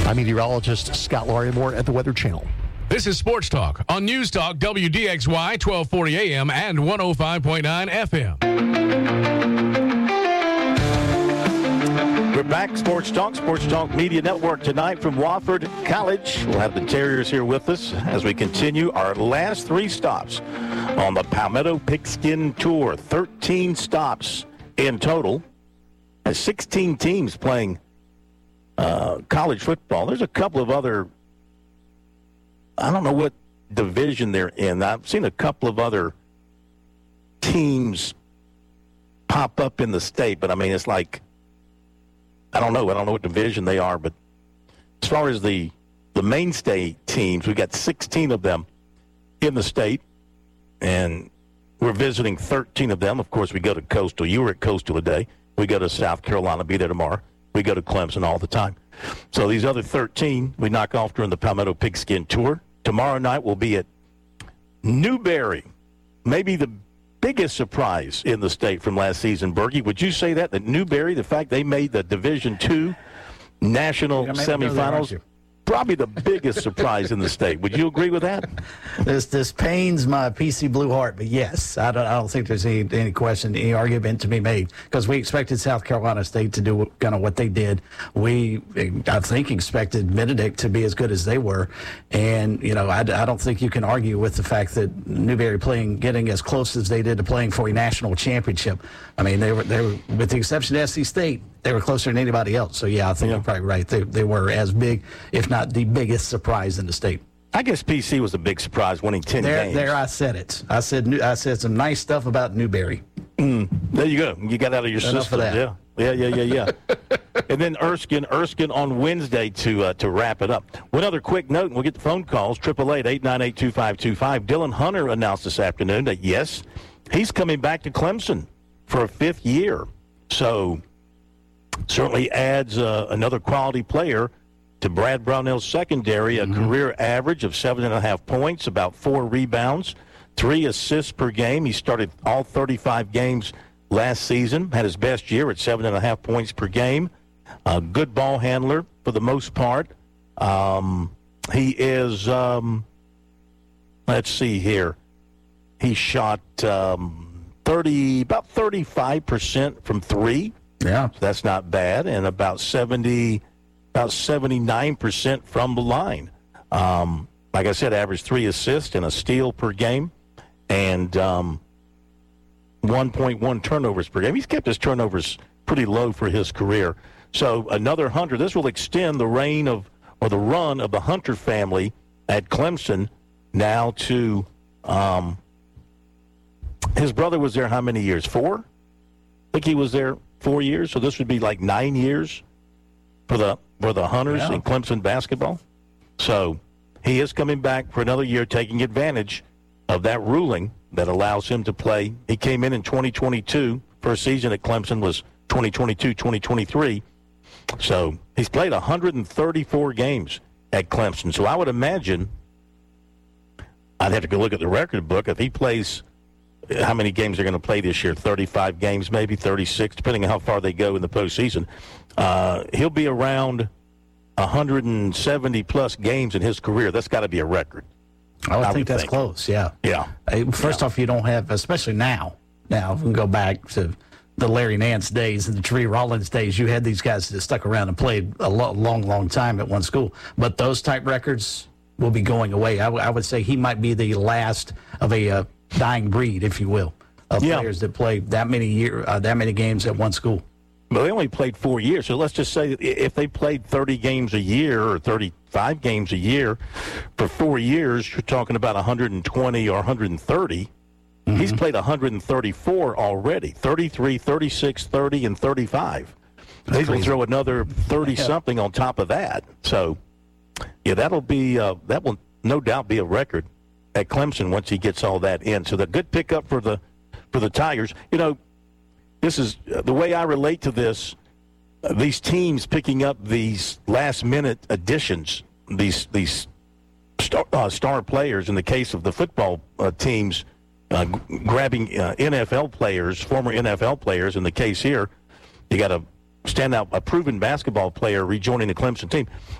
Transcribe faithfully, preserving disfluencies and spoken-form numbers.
I'm meteorologist Scott Larimore at the Weather Channel. This is Sports Talk on News Talk W D X Y twelve forty A M and one oh five point nine F M. We're back, Sports Talk, Sports Talk Media Network tonight from Wofford College. We'll have the Terriers here with us as we continue our last three stops on the Palmetto Pigskin Tour. thirteen stops in total. Has sixteen teams playing uh, college football. There's a couple of other, I don't know what division they're in. I've seen a couple of other teams pop up in the state, but I mean, it's like, I don't know. I don't know what division they are, but as far as the the mainstay teams, we got sixteen of them in the state, and we're visiting thirteen of them. Of course, we go to Coastal. You were at Coastal today. We go to South Carolina. Be there tomorrow. We go to Clemson all the time. So these other thirteen, we knock off during the Palmetto Pigskin Tour. Tomorrow night we'll be at Newberry, maybe the biggest surprise in the state from last season. Bergie, would you say that, that Newberry, the fact they made the Division two national semifinals, probably the biggest surprise in the state. Would you agree with that? This this pains my P C Blue heart, but yes, I don't I don't think there's any any question, any argument to be made, because we expected South Carolina State to do kind of what they did. We, I think, expected Benedict to be as good as they were, and you know, I, I don't think you can argue with the fact that Newberry playing, getting as close as they did to playing for a national championship. I mean, they were they were, with the exception of S C State, they were closer than anybody else. So yeah, I think yeah. you're probably right. They they were as big, if not the biggest surprise in the state. I guess P C was a big surprise, winning ten there, games. There, I said it. I said I said some nice stuff about Newberry. Mm, there you go. You got out of your Enough system. Of that. Yeah, yeah, yeah, yeah, yeah. And then Erskine, Erskine on Wednesday to uh, to wrap it up. One other quick note, and we'll get the phone calls. triple eight, eight nine eight, two five two five. Dylan Hunter announced this afternoon that yes, he's coming back to Clemson for a fifth year. So certainly adds uh, another quality player to Brad Brownell's secondary, a mm-hmm. career average of seven and a half points, about four rebounds, three assists per game. He started all thirty-five games last season, had his best year at seven and a half points per game. A good ball handler for the most part. Um, he is, um, let's see here, he shot um, thirty, about thirty-five percent from three. Yeah, so that's not bad, and about seventy, about seventy-nine percent from the line. Um, like I said, averaged three assists and a steal per game, and um, one point one turnovers per game. He's kept his turnovers pretty low for his career. So another Hunter. This will extend the reign of, or the run of the Hunter family at Clemson now to, um, his brother was there how many years? Four? I think he was there four years. So this would be like nine years for the for the Hunters yeah. in Clemson basketball. So he is coming back for another year, taking advantage of that ruling that allows him to play. He came in in twenty twenty-two. First season at Clemson was twenty twenty-two twenty twenty-three. So he's played one hundred thirty-four games at Clemson. So I would imagine, I'd have to go look at the record book, if he plays, how many games they're going to play this year, thirty-five games, maybe thirty-six, depending on how far they go in the postseason. Uh, he'll be around one hundred seventy-plus games in his career. That's got to be a record. I would I think would that's think. close, yeah. Yeah. First yeah. off, you don't have, especially now, now, if we can go back to the Larry Nance days and the Tree Rollins days, you had these guys that stuck around and played a lo- long, long time at one school. But those type records will be going away. I, w- I would say he might be the last of a uh, dying breed, if you will, of yeah. players that play that many year, uh, that many games at one school. But they only played four years, so let's just say if they played thirty games a year or thirty-five games a year for four years, you're talking about one hundred twenty or one hundred thirty. Mm-hmm. He's played one hundred thirty-four already, thirty-three, thirty-six, thirty, and thirty-five. They will throw another thirty-something on top of that. So, yeah, that'll be uh, that will no doubt be a record at Clemson once he gets all that in. So the good pickup for the for the Tigers. You know, this is uh, the way I relate to this. Uh, these teams picking up these last-minute additions, these these star, uh, star players. In the case of the football uh, teams, uh, g- grabbing uh, N F L players, former N F L players. In the case here, you got a standout, a proven basketball player rejoining the Clemson team.